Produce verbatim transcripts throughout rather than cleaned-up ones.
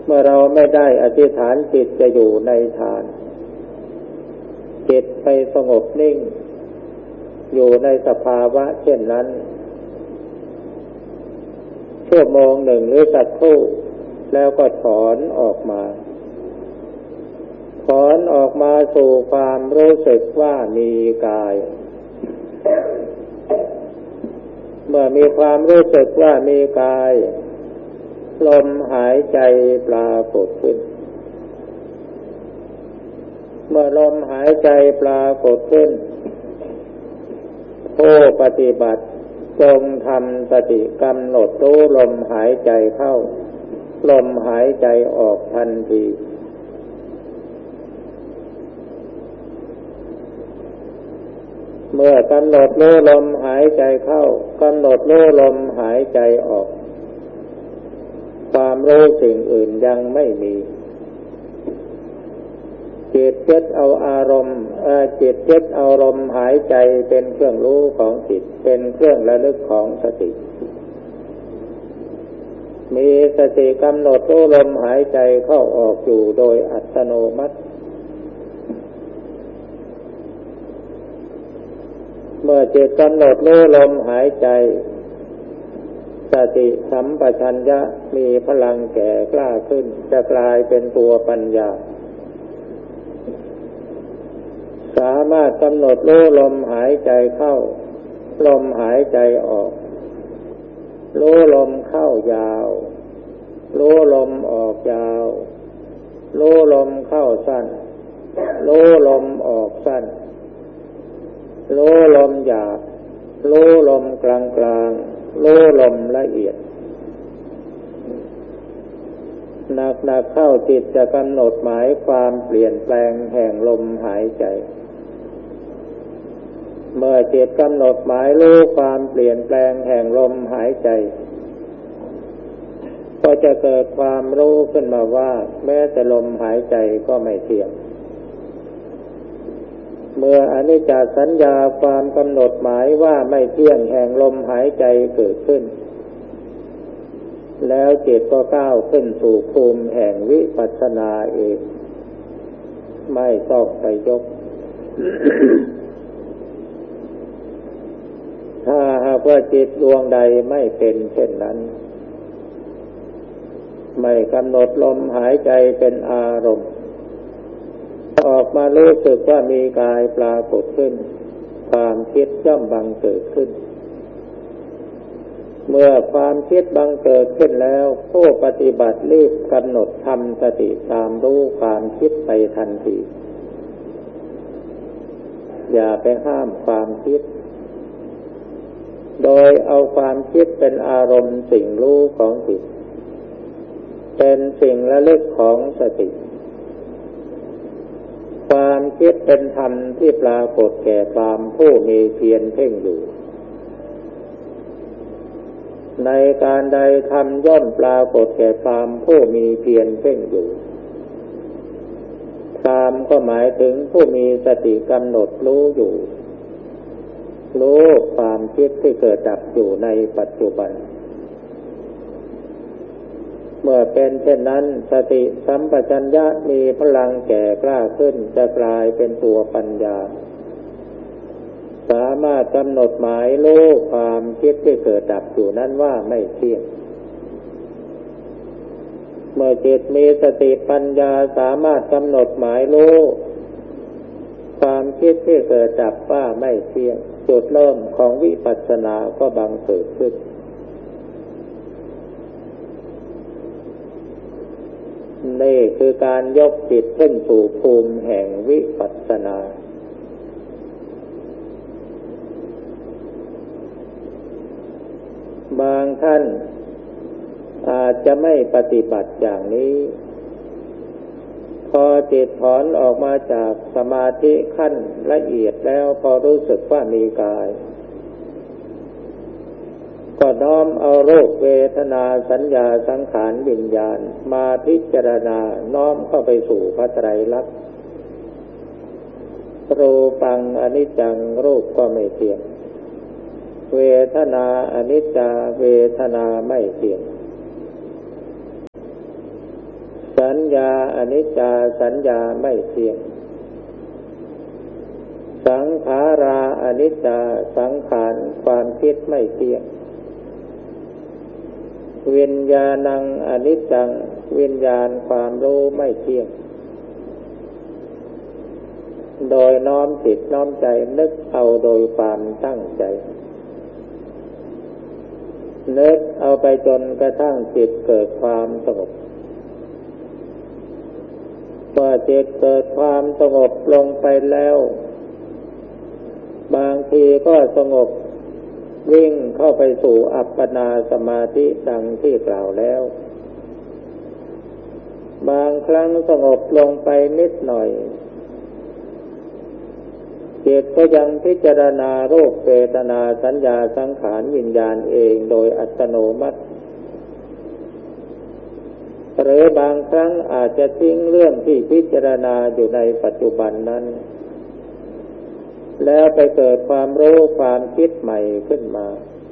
มื่อเราไม่ได้อธิษฐานจิตจะอยู่ในฌานจิตไปสงบนิ่งอยู่ในสภาวะเช่นนั้นชั่วโมงหนึ่งหรือสักครู่แล้วก็ถอนออกมาถอนออกมาสู่ความรู้สึกว่ามีกายเมื่อมีความรู้สึกว่ามีกายลมหายใจปรากฏขึ้นเมื่อลมหายใจปรากฏขึ้นผู้ปฏิบัติจงทำสติกำหนดรู้ลมหายใจเข้าลมหายใจออกทันทีเมื่อกำหนดรู้ลมหายใจเข้ากำหนดรู้ลมหายใจออกความรู้สิ่งอื่นยังไม่มีจิตยึดเอาอารมณ์จิตยึดเอาลมหายใจเป็นเครื่องรู้ของจิตเป็นเครื่องระลึกของสติมีสติกำหนดรู้ลมหายใจเข้าออกอยู่โดยอัตโนมัติเมื่อจิตกำหนดรู้ลมหายใจสติสัมปชัญญะมีพลังแก่กล้าขึ้นจะกลายเป็นตัวปัญญาสามารถกำหนดรู้ลมหายใจเข้าลมหายใจออกรู้ลมเข้ายาวรู้ลมออกยาวรู้ลมเข้าสั้นรู้ลมออกสั้นรู้ลมหยาบรู้ลมกลางกลางรู้ลมละเอียดหนักๆเข้าจิตจะกำหนดหมายความเปลี่ยนแปลงแห่งลมหายใจเมื่อจิตกำหนดหมายรู้ความเปลี่ยนแปลงแห่งลมหายใจก็จะเกิดความรู้ขึ้นมาว่าแม้แต่ลมหายใจก็ไม่เที่ยงเมื่ออนิจจสัญญาความกำหนดหมายว่าไม่เที่ยงแห่งลมหายใจเกิดขึ้นแล้วจิตก็ก้าวขึ้นสู่ภูมิแห่งวิปัสสนาเองไม่ต้องไปยก ถ้าหากว่าจิตดวงใดไม่เป็นเช่นนั้นไม่กำหนดลมหายใจเป็นอารมณ์ออกมารู้สึกว่ามีกายปรากฏขึ้นความคิดย่อมบังเกิดขึ้นเมื่อความคิดบังเกิดขึ้นแล้วผู้ปฏิบัติรีบกำหนดทำสติตามรู้ความคิดไปทันทีอย่าไปห้ามความคิดโดยเอาความคิดเป็นอารมณ์สิ่งรู้ของจิตเป็นสิ่งระลึกของสติความคิดเป็นธรรมที่ปรากฏแก่ความผู้มีเพียรเพ่งอยู่ในการใดธรรมย่อมปรากฏแก่ความผู้มีเพียรเพ่งอยู่ธรรมก็หมายถึงผู้มีสติกำหนดรู้อยู่รู้ความคิดที่เกิดดับอยู่ในปัจจุบันเมื่อเป็นเช่นนั้นสติสัมปชัญญะมีพลังแก่กล้าขึ้นจะกลายเป็นตัวปัญญาสามารถกำหนดหมายรู้ความคิดที่เกิดดับอยู่นั้นว่าไม่เที่ยงเมื่อจิตมีสติปัญญาสามารถกำหนดหมายรู้ความคิดที่เกิดดับว่าไม่เที่ยงจุดเริ่มของวิปัสสนาก็บังเกิดขึ้นนี่คือการยกจิตขึ้นสู่ภูมิแห่งวิปัสสนาบางท่านอาจจะไม่ปฏิบัติอย่างนี้พอจิตถอนออกมาจากสมาธิขั้นละเอียดแล้วพอรู้สึกว่ามีกายก็น้อมเอารูปเวทนาสัญญาสังขารวิญญาณมาพิจารณาน้อมเข้าไปสู่พระไตรลักษณ์รูปังอนิจจังรูปก็ไม่เที่ยงเวทนาอนิจจาเวทนาไม่เที่ยงสัญญาอนิจจาสัญญาไม่เที่ยงสังขาราอนิจจาสังขารความคิดไม่เที่ยงวิญญาณังอนิจจังวิญญาณความรู้ไม่เที่ยงโดยน้อมจิตน้อมใจนึกเอาโดยความตั้งใจนึกเอาไปจนกระทั่งจิตเกิดความสงบพอจิตเกิดความสงบลงไปแล้วบางทีก็สงบวิ่งเข้าไปสู่อัปปนาสมาธิดังที่กล่าวแล้วบางครั้งสงบลงไปนิดหน่อยจิตก็ยังพิจารณารูปเวทนาสัญญาสังขารวิญญาณเองโดยอัตโนมัติหรือบางครั้งอาจจะทิ้งเรื่องที่พิจารณาอยู่ในปัจจุบันนั้นแล้วไปเกิดความรู้ความคิดใหม่ขึ้นมา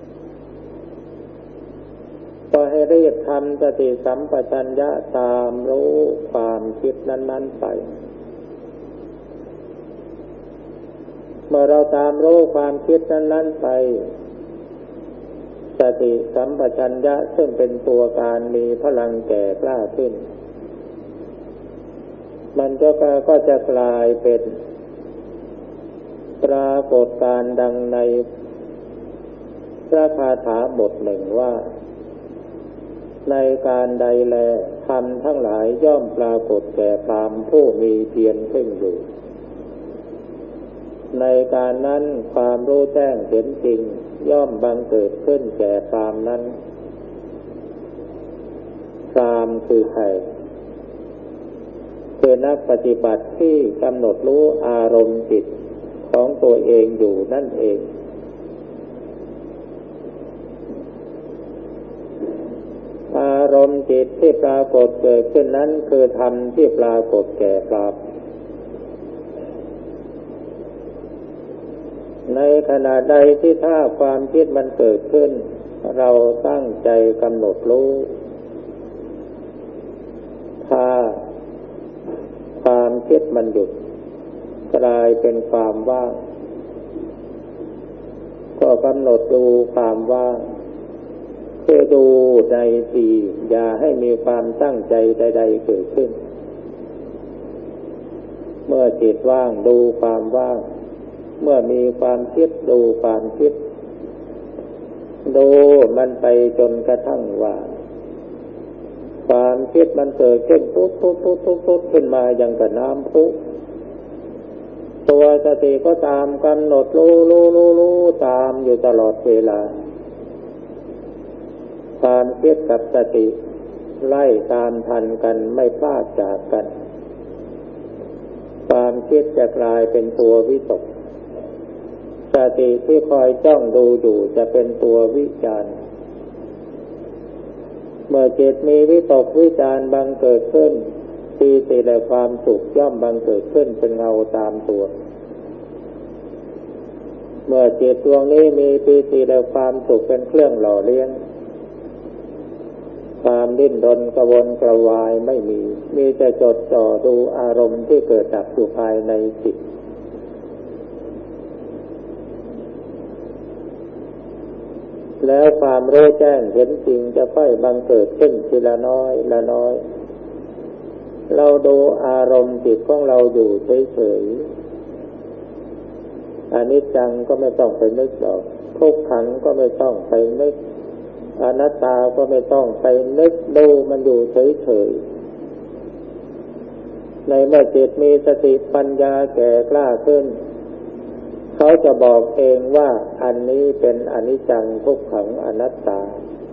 ก็ให้รีบทำสติสัมปชัญญะตามรู้ความคิดนั้นๆไปเมื่อเราตามรู้ความคิดนั้นๆไปสติสัมปชัญญะซึ่งเป็นตัวการมีพลังแก่กล้าขึ้นมันก็ก็จะกลายเป็นปรากฏการณ์ดังในพระคาถาบทหนึ่งว่าในการใดแลธรรมทั้งหลายย่อมปรากฏแก่พราหมณ์ผู้มีเพียรขึ้นอยู่ในการนั้นความรู้แจ้งเห็นจริงย่อมบังเกิดขึ้นแก่พราหมณ์นั้นพราหมณ์คือใครคือนักปฏิบัติที่กำหนดรู้อารมณ์จิตของตัวเองอยู่นั่นเองอารมณ์จิตที่ปรากฏเกิดขึ้นนั้นคือธรรมที่ปรากฏแก่พราหมณ์ในขณะใดที่ถ้าความคิดมันเกิดขึ้นเราตั้งใจกำหนดรู้ถ้าความคิดมันหยุดกลายเป็นความว่างก็กำหนดดูความว่างคือดูในทีอย่าให้มีความตั้งใจใดๆเกิดขึ้นเมื่อจิตว่างดูความว่างเมื่อมีความคิดดูความคิดดูมันไปจนกระทั่งว่าความคิดมันเกิดขึ้นปุ๊บปุ๊บปุ๊บปุ๊บปุ๊บขึ้นมาอย่างกับน้ำพุตัวสติก็ตามกำหนดรู้รู้รู้รู้ตามอยู่ตลอดเวลาความคิดกับสติไล่ตามทันกันไม่พลาดจากกันความคิดจะกลายเป็นตัววิตกสติที่คอยจ้องดูอยู่จะเป็นตัววิจารณ์เมื่อจิตมีวิตกวิจารณ์บังเกิดขึ้นปีติและความสุขย่อมบังเกิดขึ้นเป็นเงาตามตัวเมื่อจิตดวงนี้มีปีติและความสุขเป็นเครื่องหล่อเลี้ยงความดิ้นรนกระวนกระวายไม่มีมีแต่จดจ่อดูอารมณ์ที่เกิดดับอยู่ภายในจิตแล้วความรู้แจ้งเห็นจริงจะค่อยบังเกิดขึ้นทีละน้อยละน้อยเราดูอารมณ์จิตของเราอยู่เฉยๆอนิจจังก็ไม่ต้องไปนึกหรอกทุกขังก็ไม่ต้องไปนึกอนัตตาก็ไม่ต้องไปนึกดูมันอยู่เฉยๆในเมื่อจิตมีสติปัญญาแก่กล้าขึ้นเขาจะบอกเองว่าอันนี้เป็นอนิจจังทุกขังอนัตตา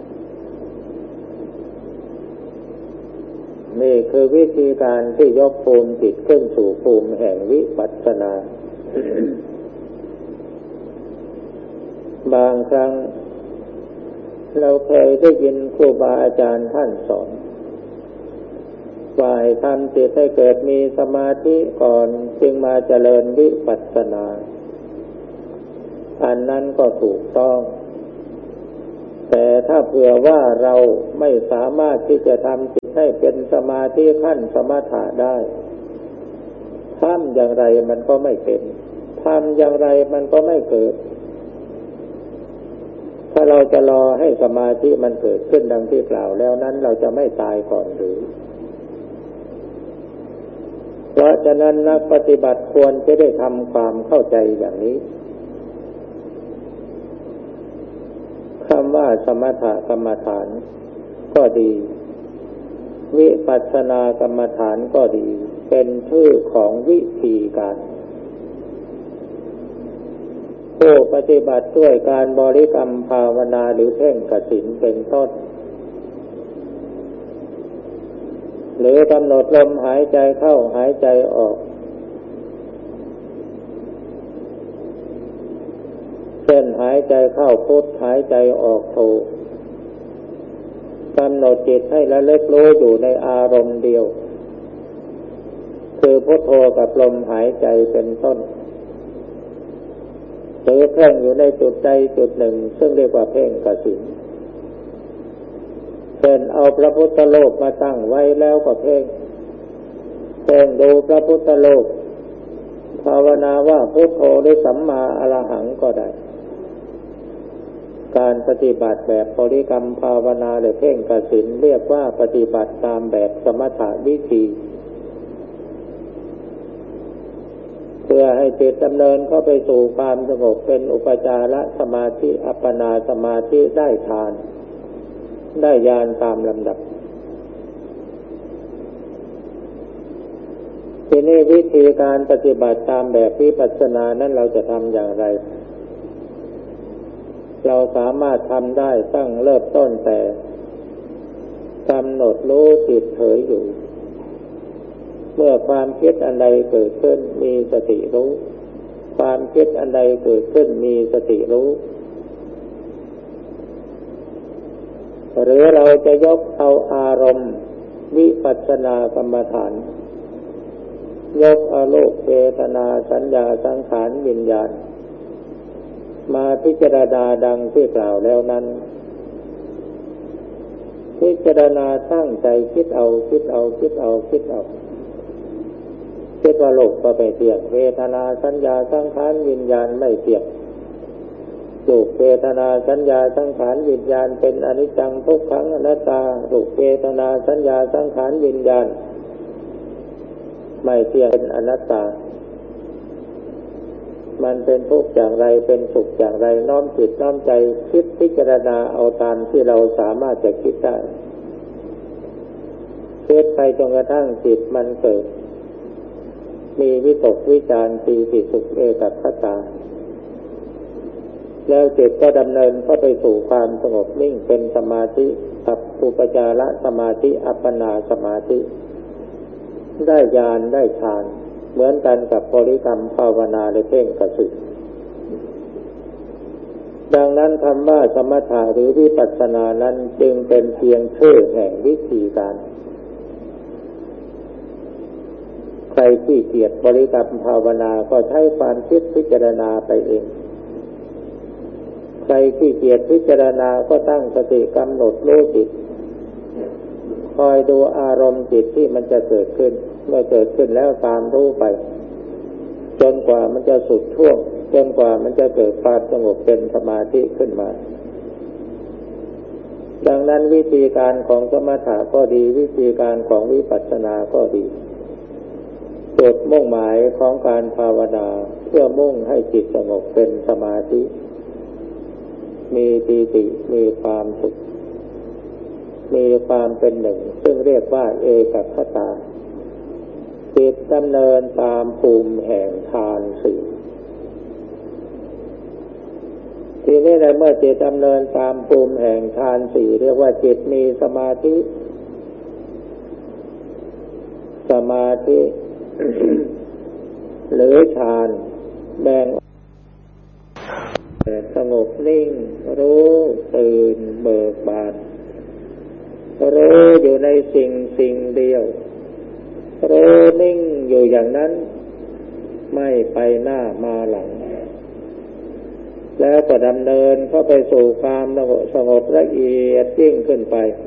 นี่คือวิธีการที่ยกภูมิจิตขึ้นสู่ภูมิแห่งวิปัสสนา บางครั้งเราเคยได้ยินครูบาอาจารย์ท่านสอนว่าให้ทำจิตให้เกิดมีสมาธิก่อนจึงมาเจริญวิปัสสนาอันนั้นก็ถูกต้องแต่ถ้าเผื่อว่าเราไม่สามารถที่จะทำจิตให้เป็นสมาธิขั้นสมถะได้ทำอย่างไรมันก็ไม่เป็นทำอย่างไรมันก็ไม่เกิดถ้าเราจะรอให้สมาธิมันเกิดขึ้นดังที่กล่าวแล้วนั้นเราจะไม่ตายก่อนหรือเพราะฉะนั้นนักปฏิบัติควรจะได้ทำความเข้าใจอย่างนี้คำว่าสมถกรรมฐานก็ดีวิปัสสนากรรมฐานก็ดีเป็นชื่อของวิธีการผู้ปฏิบัติด้วยการบริกรรมภาวนาหรือเพ่งกสิณเป็นต้นหรือกำหนดลมหายใจเข้าหายใจออกเช่นหายใจเข้าพุทหายใจออกโทกำหนดจิตให้ระลึกรู้อยู่ในอารมณ์เดียวคือพุทโธกับลมหายใจเป็นต้นหรือเพ่งอยู่ในจุดใดจุดหนึ่งซึ่งเรียกว่าเพ่งกสิณเช่นเอาพระพุทธโลกมาตั้งไว้แล้วก็เพ่งเพ่งดูพระพุทธโลกภาวนาว่าพุทโธหรือสัมมาอรหังก็ได้การปฏิบัติแบบบริกรรมภาวนาหรือเพ่งกสิณเรียกว่าปฏิบัติตามแบบสมถะวิธีเพื่อให้จิตดำเนินเข้าไปสู่ความสงบเป็นอุปจารสมาธิอัปปนาสมาธิได้ฌานได้ญาณตามลำดับทีนี้วิธีการปฏิบัติตามแบบวิปัสสนานั้นเราจะทำอย่างไรเราสามารถทำได้ตั้งเริ่มต้นแต่กำหนดรู้จิตเฉยอยู่เมื่อความคิดอันใดเกิดขึ้นมีสติรู้ความคิดอันใดเกิดขึ้นมีสติรู้หรือเราจะยกเอาอารมณ์วิปัสสนากรรมฐานยกเอารูปเวทนาสัญญาสังขารวิญญาณมาพิจารณาดังที่กล่าวแล้วนั้นพิจารณาตั้งใจคิดเอาคิดเอาคิดเอาคิดเอาคิดว่าโลกก็ไม่เที่ยงเวทนาสัญญาสังขารวิญญาณไม่เที่ยงรูปเวทนาสัญญาสังขารวิญญาณเป็นอนิจจังทุกขังอนัตตารูปเวทนาสัญญาสังขารวิญญาณไม่เที่ยงเป็นอนัตตามันเป็นทุกข์อย่างไรเป็นสุขอย่างไรน้อมจิตน้อมใจคิดพิจารณาเอาตามที่เราสามารถจะคิดได้คิดไปจนกระทั่งจิตมันเกิดมีวิตกวิจารปีติสุขเอกคตาแล้วจิตก็ดำเนินเข้าไปสู่ความสงบนิ่งเป็นสมาธิกับอุปจารสมาธิอัปปนาสมาธิได้ญาณได้ฌานเหมือนกันกับบริกรรมภาวนาหรือเพ่งกสิณดังนั้นคำว่าสมถะหรือวิปัสสนานั้นจึงเป็นเพียงชื่อแห่งวิธีการใครที่เกียจบริกรรมภาวนาก็ใช้ความคิดพิจารณาไปเองใครที่เกียจพิจารณาก็ตั้งสติกำหนดรู้จิตคอยดูอารมณ์จิตที่มันจะเกิดขึ้นเมื่อเกิดขึ้นแล้วตามรู้ไปจนกว่ามันจะสุดช่วงจนกว่ามันจะเกิดความสงบเป็นสมาธิขึ้นมาดังนั้นวิธีการของสมถะก็ดีวิธีการของวิปัสสนาก็ดีจุดมุ่งหมายของการภาวนาเพื่อมุ่งให้จิตสงบเป็นสมาธิมีปีติมีความสุขมีความเป็นหนึ่งซึ่งเรียกว่าเอกคตาจิตดำเนินตามภูมิแห่งฌานสี่ทีนี้ในเมื่อจิตดำเนินตามภูมิแห่งฌานสี่เรียกว่าจิตมีสมาธิสมาธิ หรือฌานแบ่งสงบนิ่งรู้ตื่นเบิกบานรู้อยู่ในสิ่งสิ่งเดียวรู้นิ่งอยู่อย่างนั้นไม่ไปหน้ามาหลังแล้วก็ดำเนินเข้าไปสู่ความสงบละเอียดยิ่งขึ้นไป